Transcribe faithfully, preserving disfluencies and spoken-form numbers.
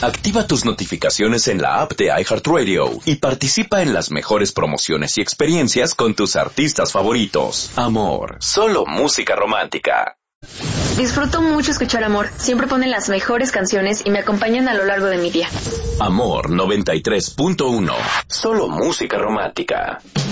Activa tus notificaciones en la app de iHeartRadio y participa en las mejores promociones y experiencias con tus artistas favoritos. Amor, solo música romántica. Disfruto mucho escuchar Amor. Siempre ponen las mejores canciones y me acompañan a lo largo de mi día. Amor noventa y tres punto uno. Solo música romántica.